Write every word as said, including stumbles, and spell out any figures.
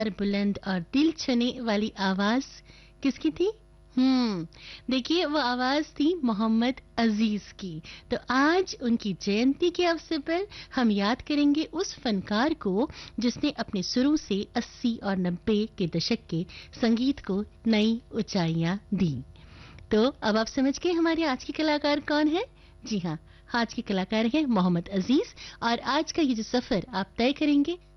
बुलंद और दिल छूने वाली आवाज किसकी थी? हम्म देखिए, वो आवाज थी मोहम्मद अजीज की। तो आज उनकी जयंती के अवसर पर हम याद करेंगे उस फनकार को जिसने अपने सुरों से अस्सी और नब्बे के दशक के संगीत को नई ऊंचाइयां दी। तो अब आप समझ गए हमारे आज के कलाकार कौन है? जी हाँ, आज के कलाकार हैं मोहम्मद अजीज। और आज का ये जो सफर आप तय करेंगे